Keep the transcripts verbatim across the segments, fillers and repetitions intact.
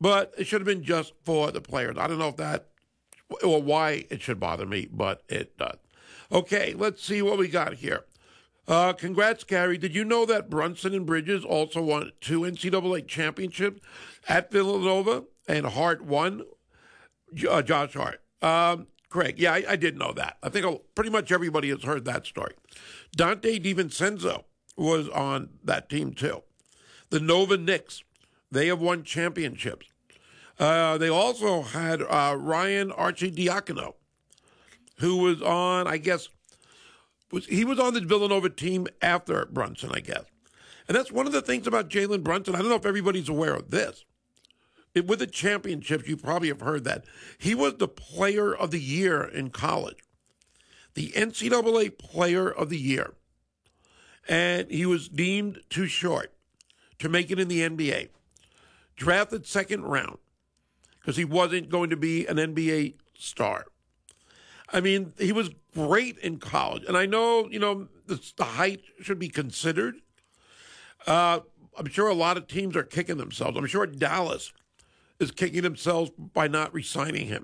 But it should have been just for the players. I don't know if that or why it should bother me, but it does. Okay, let's see what we got here. Uh, congrats, Gary. Did you know that Brunson and Bridges also won two N C double A championships at Villanova, and Hart won? Uh, Josh Hart. Um, Craig, yeah, I, I did know that. I think pretty much everybody has heard that story. Dante DiVincenzo was on that team, too. The Nova Knicks, they have won championships. Uh, they also had uh, Ryan Arcidiacono, who was on, I guess, was he was on the Villanova team after Brunson, I guess. And that's one of the things about Jalen Brunson. I don't know if everybody's aware of this. It, with the championships, you probably have heard that. He was the player of the year in college, the N C double A player of the year. And he was deemed too short to make it in the N B A. Drafted second round because he wasn't going to be an N B A star. I mean, he was great in college. And I know, you know, the, the height should be considered. Uh, I'm sure a lot of teams are kicking themselves. I'm sure Dallas is kicking themselves by not re-signing him.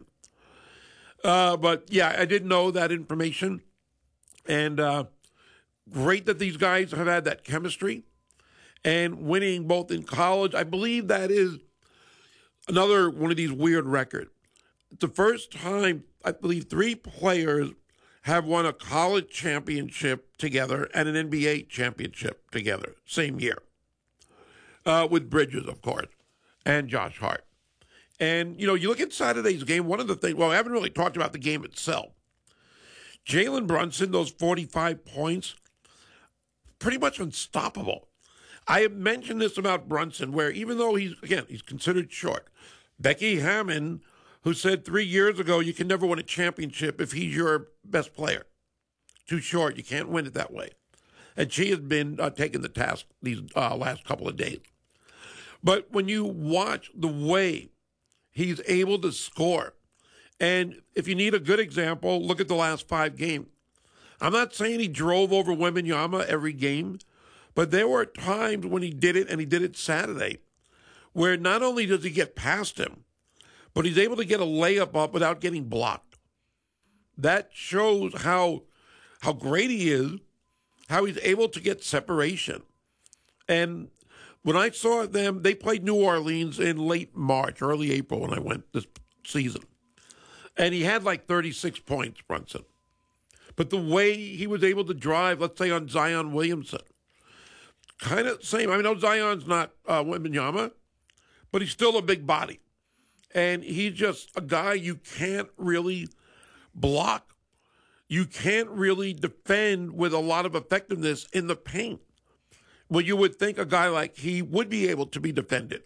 Uh, but, yeah, I didn't know that information. And uh, great that these guys have had that chemistry and winning both in college. I believe that is another one of these weird records. It's the first time, I believe, three players have won a college championship together and an N B A championship together, same year, uh, with Bridges, of course, and Josh Hart. And, you know, you look at Saturday's game, one of the things, well, I haven't really talked about the game itself. Jalen Brunson, those forty-five points, pretty much unstoppable. I have mentioned this about Brunson, where even though he's, again, he's considered short, Becky Hammon, who said three years ago you can never win a championship if he's your best player. Too short, you can't win it that way. And she has been uh, taking the task these uh, last couple of days. But when you watch the way he's able to score, and if you need a good example, look at the last five games. I'm not saying he drove over Wembanyama every game, but there were times when he did it, and he did it Saturday, where not only does he get past him, but he's able to get a layup up without getting blocked. That shows how how great he is, how he's able to get separation. And when I saw them, they played New Orleans in late March, early April when I went this season. And he had like thirty-six points, Brunson. But the way he was able to drive, let's say on Zion Williamson, kind of same. I mean, no, Zion's not uh, Wembanyama, but he's still a big body. And he's just a guy you can't really block. You can't really defend with a lot of effectiveness in the paint. Well, you would think a guy like he would be able to be defended.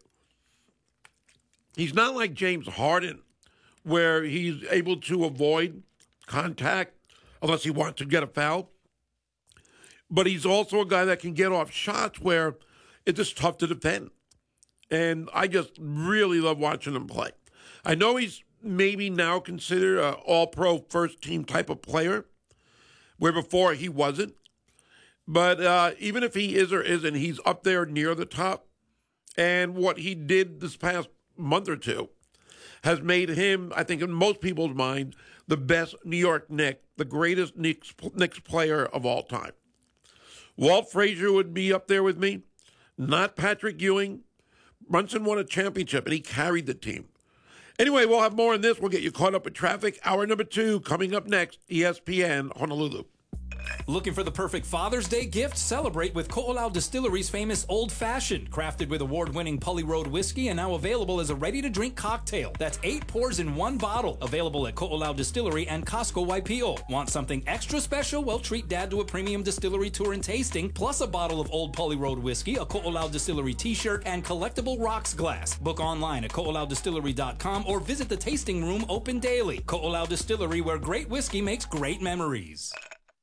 He's not like James Harden, where he's able to avoid contact unless he wants to get a foul. But he's also a guy that can get off shots where it's just tough to defend. And I just really love watching him play. I know he's maybe now considered an all-pro first-team type of player, where before he wasn't. But uh, even if he is or isn't, he's up there near the top. And what he did this past month or two has made him, I think in most people's mind, the best New York Knick, the greatest Knicks, Knicks player of all time. Walt Frazier would be up there with me, not Patrick Ewing. Brunson won a championship, and he carried the team. Anyway, we'll have more on this. We'll get you caught up with traffic. Hour number two coming up next, E S P N Honolulu. Looking for the perfect Father's Day gift? Celebrate with Ko'olau Distillery's famous Old Fashioned, crafted with award-winning Pully Road whiskey and now available as a ready-to-drink cocktail. That's eight pours in one bottle. Available at Ko'olau Distillery and Costco Waipio. Want something extra special? Well, treat Dad to a premium distillery tour and tasting, plus a bottle of Old Pully Road whiskey, a Ko'olau Distillery t-shirt, and collectible rocks glass. Book online at ko'olau distillery dot com or visit the tasting room open daily. Ko'olau Distillery, where great whiskey makes great memories.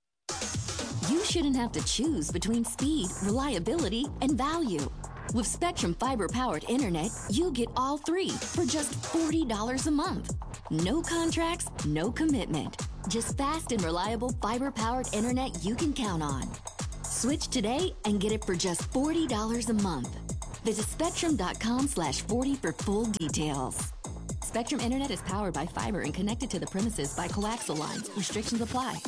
You shouldn't have to choose between speed, reliability, and value. With Spectrum Fiber-powered internet, you get all three for just forty dollars a month. No contracts, no commitment. Just fast and reliable fiber-powered internet you can count on. Switch today and get it for just forty dollars a month. Visit spectrum.com slash 40 for full details. Spectrum Internet is powered by fiber and connected to the premises by coaxial lines. Restrictions apply.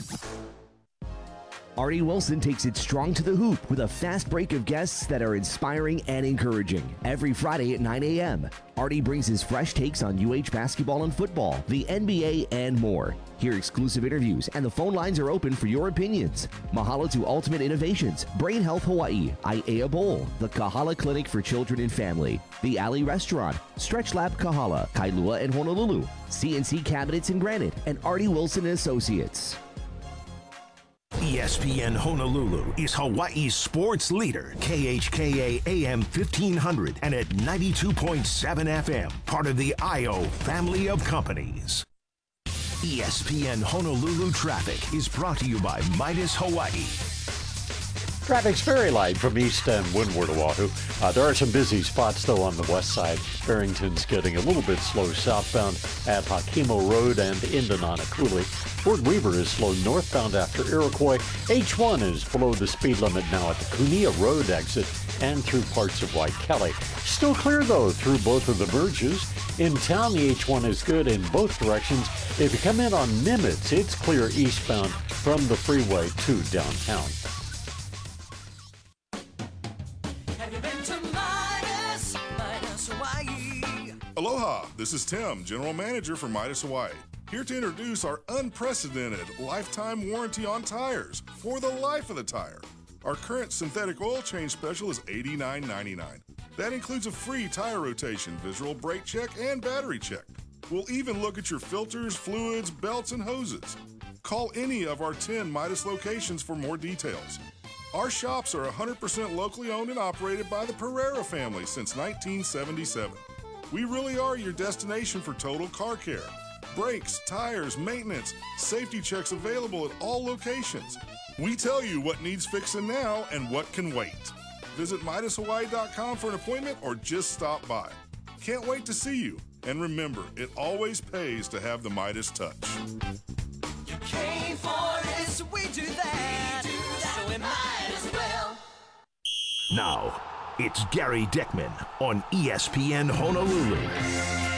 Artie Wilson takes it strong to the hoop with a fast break of guests that are inspiring and encouraging. Every Friday at nine a.m., Artie brings his fresh takes on U H basketball and football, the N B A, and more. Hear exclusive interviews, and the phone lines are open for your opinions. Mahalo to Ultimate Innovations, Brain Health Hawaii, I A A Bowl, the Kahala Clinic for Children and Family, the Alley Restaurant, Stretch Lab Kahala, Kailua and Honolulu, C N C Cabinets and Granite, and Artie Wilson and Associates. E S P N Honolulu is Hawaii's sports leader. K H K A A M fifteen hundred and at ninety-two point seven F M, part of the I O family of companies. E S P N Honolulu Traffic is brought to you by Midas Hawaii. Traffic's very light from east and windward Oahu. Uh, there are some busy spots, though, on the west side. Barrington's getting a little bit slow southbound at Hakimo Road and into Nanakuli. Fort Weaver is slow northbound after Iroquois. H one is below the speed limit now at the Kunia Road exit and through parts of Waikele. Still clear, though, through both of the merges. In town, the H one is good in both directions. If you come in on Nimitz, it's clear eastbound from the freeway to downtown. Aloha, this is Tim, General Manager for Midas Hawaii, here to introduce our unprecedented lifetime warranty on tires for the life of the tire. Our current synthetic oil change special is eighty-nine ninety-nine. That includes a free tire rotation, visual brake check, and battery check. We'll even look at your filters, fluids, belts, and hoses. Call any of our ten Midas locations for more details. Our shops are one hundred percent locally owned and operated by the Pereira family since nineteen seventy-seven. We really are your destination for total car care. Brakes, tires, maintenance, safety checks available at all locations. We tell you what needs fixing now and what can wait. Visit Midas Hawaii dot com for an appointment or just stop by. Can't wait to see you. And remember, it always pays to have the Midas touch. You came for this, we do that, we do that. So we might as well. Now, it's Gary Dickman on E S P N Honolulu.